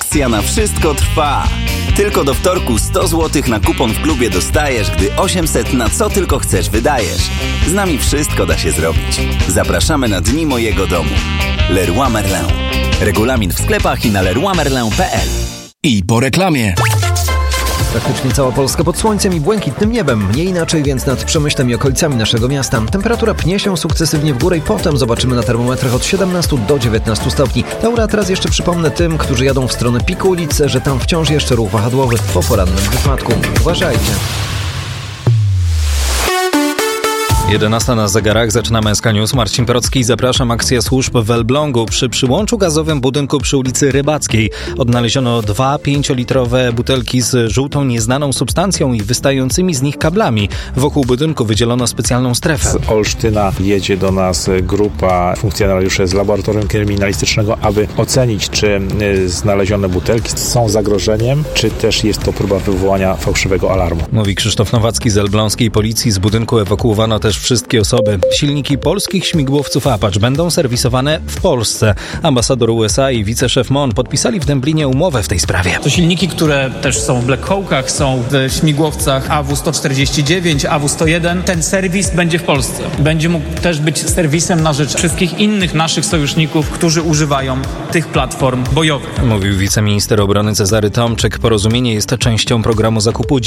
Akcja na wszystko trwa. Tylko do wtorku 100 zł na kupon w klubie dostajesz, gdy 800 na co tylko chcesz wydajesz. Z nami wszystko da się zrobić. Zapraszamy na Dni Mojego Domu. Leroy Merlin. Regulamin w sklepach i na leroymerlin.pl. I po reklamie. Praktycznie cała Polska pod słońcem i błękitnym niebem. Nie inaczej więc nad Przemyślem i okolicami naszego miasta. Temperatura pnie się sukcesywnie w górę i potem zobaczymy na termometrach od 17 do 19 stopni. Laura, teraz jeszcze przypomnę tym, którzy jadą w stronę Piku ulicy, że tam wciąż jeszcze ruch wahadłowy po porannym wypadku. Uważajcie. 11 na zegarach, zaczynamy SK News. Marcin Perocki, zapraszam. Akcja służb w Elblągu. Przy przyłączu gazowym budynku przy ulicy Rybackiej odnaleziono 2 5-litrowe butelki z żółtą nieznaną substancją i wystającymi z nich kablami. Wokół budynku wydzielono specjalną strefę. Z Olsztyna jedzie do nas grupa funkcjonariuszy z laboratorium kryminalistycznego, aby ocenić, czy znalezione butelki są zagrożeniem, czy też jest to próba wywołania fałszywego alarmu. Mówi Krzysztof Nowacki z elbląskiej policji. Z budynku ewakuowano też wszystkie osoby. Silniki polskich śmigłowców Apache będą serwisowane w Polsce. Ambasador USA i wiceszef MON podpisali w Dęblinie umowę w tej sprawie. To silniki, które też są w Black Hawk'ach, są w śmigłowcach AW149, AW101. Ten serwis będzie w Polsce. Będzie mógł też być serwisem na rzecz wszystkich innych naszych sojuszników, którzy używają tych platform bojowych. Mówił wiceminister obrony Cezary Tomczyk. Porozumienie jest częścią programu zakupu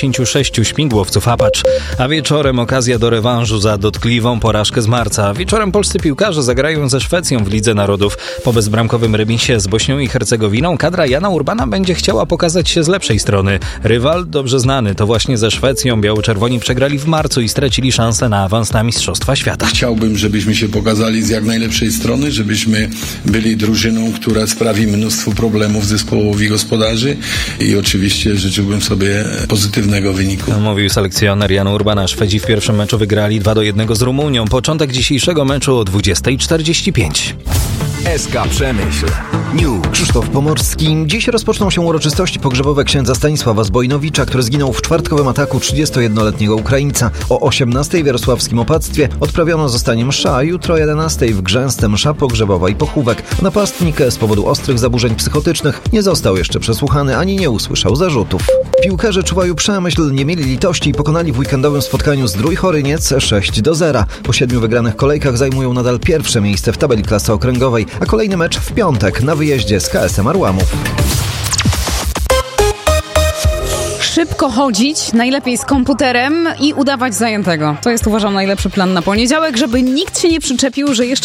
96 śmigłowców Apache. A wieczorem okazja do rewanżu za dotkliwą porażkę z marca. Wieczorem polscy piłkarze zagrają ze Szwecją w Lidze Narodów. Po bezbramkowym remisie z Bośnią i Hercegowiną kadra Jana Urbana będzie chciała pokazać się z lepszej strony. Rywal dobrze znany to właśnie ze Szwecją. Biało-czerwoni przegrali w marcu i stracili szansę na awans na Mistrzostwa Świata. Chciałbym, żebyśmy się pokazali z jak najlepszej strony, żebyśmy byli drużyną, która sprawi mnóstwo problemów zespołowi gospodarzy i oczywiście życzyłbym sobie pozytywnego wyniku. Mówił selekcjoner Jan Urbana. Szwedzi w pierwszym meczu wygrali 2-1 z Rumunią. Początek dzisiejszego meczu o 20:45. SK Przemyśl. News. Krzysztof Pomorski. Dziś rozpoczną się uroczystości pogrzebowe księdza Stanisława Zbojnowicza, który zginął w czwartkowym ataku 31-letniego Ukraińca. O 18:00 w jarosławskim opactwie odprawiona zostanie msza, a jutro o 11:00 w Grzęsce msza pogrzebowa i pochówek. Napastnik z powodu ostrych zaburzeń psychotycznych nie został jeszcze przesłuchany ani nie usłyszał zarzutów. Piłkarze Czuwaju Przemyśl nie mieli litości i pokonali w weekendowym spotkaniu Zdrój Choryniec 6-0. Po 7 wygranych kolejkach zajmują nadal pierwsze miejsce w tabeli klasy okręgowej, a kolejny mecz w piątek na wyjeździe z KS-em Arłamów. Szybko chodzić, najlepiej z komputerem i udawać zajętego. To jest, uważam, najlepszy plan na poniedziałek, żeby nikt się nie przyczepił, że jeszcze